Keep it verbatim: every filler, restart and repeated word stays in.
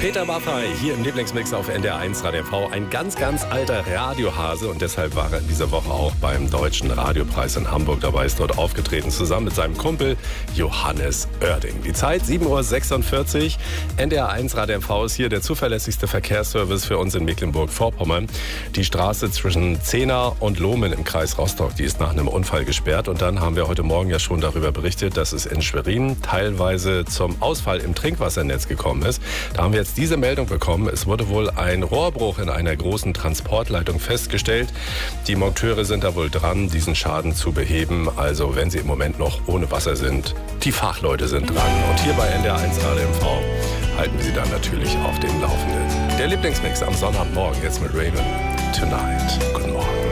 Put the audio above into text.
Peter Maffay hier im Lieblingsmix auf N D R eins Radio M V. Ein ganz, ganz alter Radiohase und deshalb war er in dieser Woche auch beim Deutschen Radiopreis in Hamburg dabei, ist dort aufgetreten, zusammen mit seinem Kumpel Johannes Oerding. Die Zeit sieben Uhr sechsundvierzig. N D R eins Radio M V ist hier der zuverlässigste Verkehrsservice für uns in Mecklenburg-Vorpommern. Die Straße zwischen Zehna und Lohmen im Kreis Rostock, die ist nach einem Unfall gesperrt. Und dann haben wir heute Morgen ja schon darüber berichtet, dass es in Schwerin teilweise zum Ausfall im Trinkwassernetz gekommen ist. Da haben wir jetzt diese Meldung bekommen. Es wurde wohl ein Rohrbruch in einer großen Transportleitung festgestellt. Die Monteure sind da wohl dran, diesen Schaden zu beheben. Also wenn Sie im Moment noch ohne Wasser sind, die Fachleute sind dran. Und hier bei N D R eins Radio M V halten wir Sie dann natürlich auf dem Laufenden. Der Lieblingsmix am Sonnabendmorgen jetzt mit Raven. Tonight. Guten Morgen.